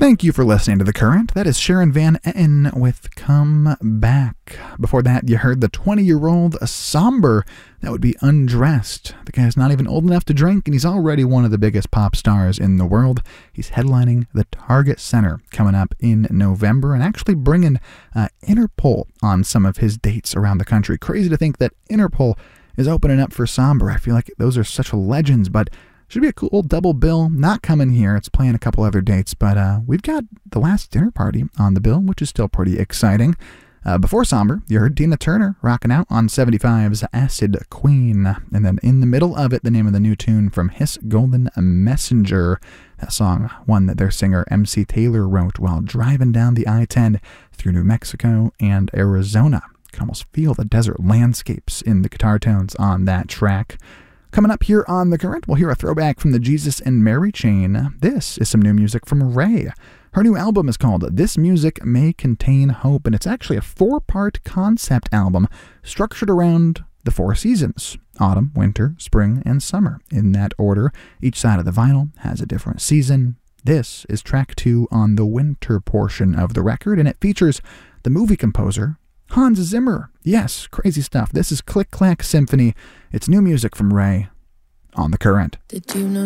Thank you for listening to The Current. That is Sharon Van Etten with Come Back. Before that, you heard the 20-year-old Somber. That would be Undressed. The guy's not even old enough to drink, and he's already one of the biggest pop stars in the world. He's headlining the Target Center coming up in November and actually bringing Interpol on some of his dates around the country. Crazy to think that Interpol is opening up for Somber. I feel like those are such legends, but should be a cool double bill. Not coming here. It's playing a couple other dates, but we've got The Last Dinner Party on the bill, which is still pretty exciting. Before Somber, you heard Tina Turner rocking out on 75's Acid Queen. And then in the middle of it, the name of the new tune from Hiss Golden Messenger. That song, one that their singer MC Taylor wrote while driving down the I-10 through New Mexico and Arizona. You can almost feel the desert landscapes in the guitar tones on that track. Coming up here on The Current, we'll hear a throwback from the Jesus and Mary chain. This is some new music from Ray. Her new album is called This Music May Contain Hope, and it's actually a 4-part concept album structured around the 4 seasons: autumn, winter, spring, and summer. In that order, each side of the vinyl has a different season. This is track 2 on the winter portion of the record, and it features the movie composer Hans Zimmer. Yes, crazy stuff. This is Click Clack Symphony. It's new music from Ray on The Current. Did you know